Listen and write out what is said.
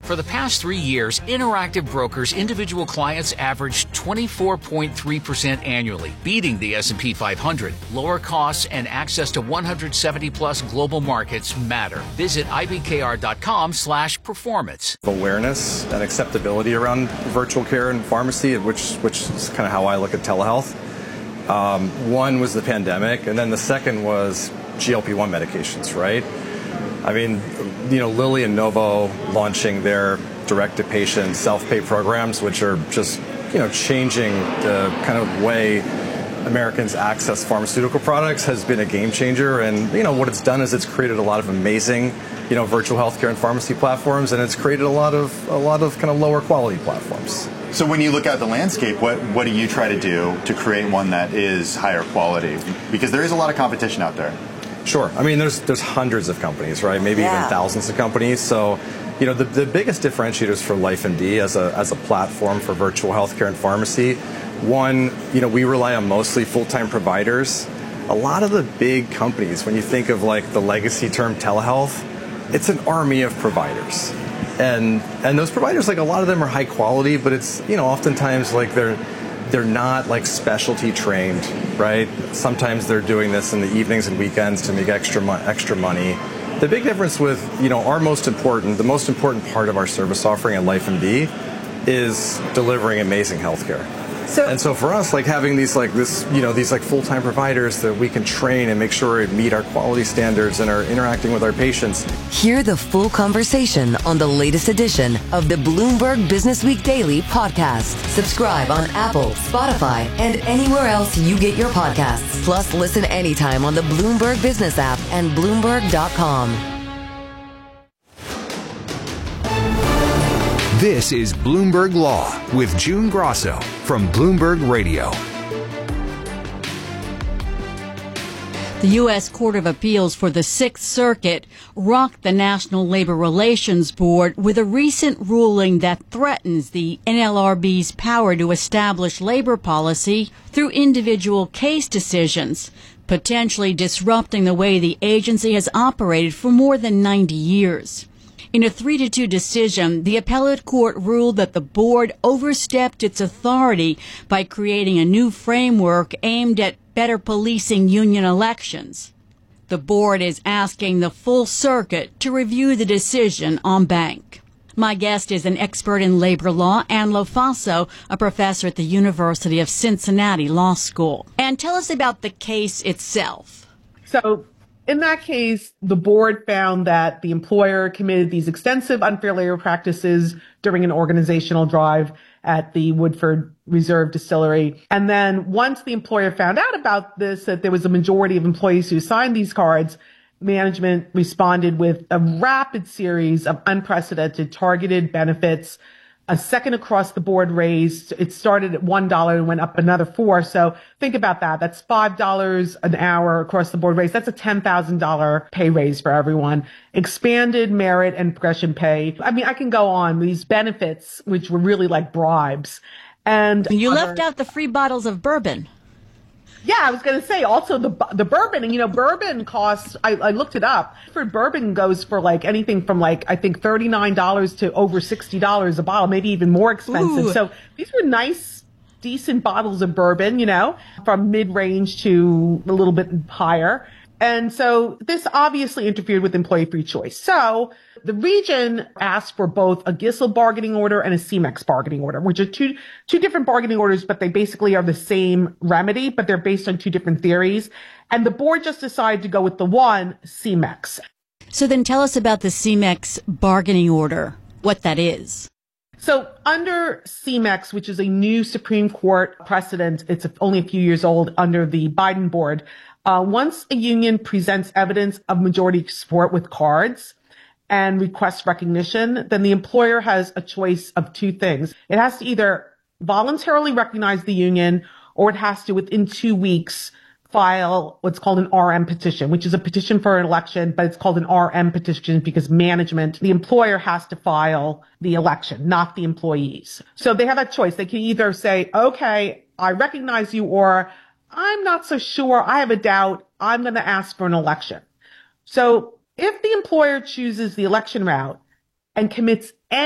For the past 3 years, Interactive Brokers individual clients averaged 24.3% annually, beating the S&P 500. Lower costs and access to 170-plus global markets matter. Visit ibkr.com/performance. Awareness and acceptability around virtual care and pharmacy, which is kind of how I look at telehealth. One was the pandemic, and then the second was GLP-1 medications, right? I mean, Lilly and Novo launching their direct-to-patient self-pay programs, which are just, changing the kind of way Americans access pharmaceutical products, has been a game changer. And, what it's done is it's created a lot of amazing, virtual healthcare and pharmacy platforms, and it's created a lot of kind of lower quality platforms. So when you look at the landscape, what do you try to do to create one that is higher quality? Because there is a lot of competition out there. Sure. I mean, there's hundreds of companies, right? Maybe even thousands of companies. So, the biggest differentiators for LifeMD as a platform for virtual healthcare and pharmacy, one, we rely on mostly full-time providers. A lot of the big companies, when you think of like the legacy term telehealth, it's an army of providers. And those providers, like a lot of them are high quality, but it's, oftentimes like they're not like specialty trained, right? Sometimes they're doing this in the evenings and weekends to make extra money. The big difference with, the most important part of our service offering at LifeMD is delivering amazing healthcare. So for us, like having these full-time providers that we can train and make sure we meet our quality standards and are interacting with our patients. Hear the full conversation on the latest edition of the Bloomberg Business Week Daily podcast. Subscribe on Apple, Spotify, and anywhere else you get your podcasts. Plus, listen anytime on the Bloomberg Business app and Bloomberg.com. This is Bloomberg Law with June Grosso from Bloomberg Radio. The U.S. Court of Appeals for the Sixth Circuit rocked the National Labor Relations Board with a recent ruling that threatens the NLRB's power to establish labor policy through individual case decisions, potentially disrupting the way the agency has operated for more than 90 years. In a 3-2 decision, the appellate court ruled that the board overstepped its authority by creating a new framework aimed at better policing union elections. The board is asking the full circuit to review the decision en banc. My guest is an expert in labor law, Ann Lofaso, a professor at the University of Cincinnati Law School. And tell us about the case itself. So, in that case, the board found that the employer committed these extensive unfair labor practices during an organizational drive at the Woodford Reserve Distillery. And then once the employer found out about this, that there was a majority of employees who signed these cards, management responded with a rapid series of unprecedented targeted benefits, a second across the board raise. It started at $1 and went up another $4. So think about that. That's $5 an hour across the board raise. That's a $10,000 pay raise for everyone. Expanded merit and progression pay. I mean, I can go on. These benefits, which were really like bribes. And you left out the free bottles of bourbon. Yeah, I was going to say also the bourbon, and bourbon costs, I looked it up. For bourbon goes for like anything from like, I think $39 to over $60 a bottle, maybe even more expensive. Ooh. So these were nice, decent bottles of bourbon, from mid-range to a little bit higher. And so this obviously interfered with employee free choice. So the region asked for both a GISL bargaining order and a CMEX bargaining order, which are two different bargaining orders, but they basically are the same remedy, but they're based on two different theories. And the board just decided to go with the one, CMEX. So then tell us about the CMEX bargaining order, what that is. So under CMEX, which is a new Supreme Court precedent, it's only a few years old under the Biden board. Once a union presents evidence of majority support with cards and requests recognition, then the employer has a choice of two things. It has to either voluntarily recognize the union, or it has to, within 2 weeks, file what's called an RM petition, which is a petition for an election, but it's called an RM petition because the employer has to file the election, not the employees. So they have that choice. They can either say, okay, I recognize you, or I'm not so sure, I have a doubt, I'm going to ask for an election. So if the employer chooses the election route and commits